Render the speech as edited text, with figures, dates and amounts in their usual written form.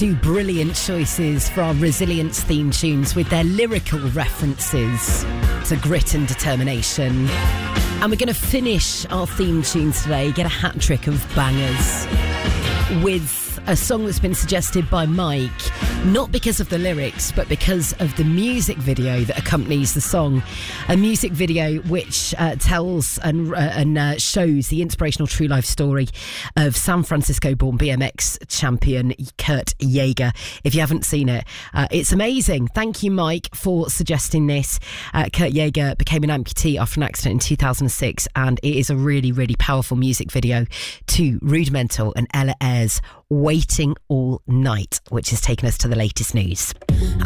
Two brilliant choices for our Resilience theme tunes with their lyrical references to grit and determination. And we're going to finish our theme tunes today, get a hat trick of bangers, with a song that's been suggested by Mike, not because of the lyrics, but because of the music video that accompanies the song. A music video which tells and shows the inspirational true life story of San Francisco-born BMX champion Kurt Jaeger. If you haven't seen it, it's amazing. Thank you, Mike, for suggesting this. Kurt Jaeger became an amputee after an accident in 2006, and it is a really, really powerful music video to Rudimental and Ella Ayres' Waiting All Night, which has taken us to the latest news.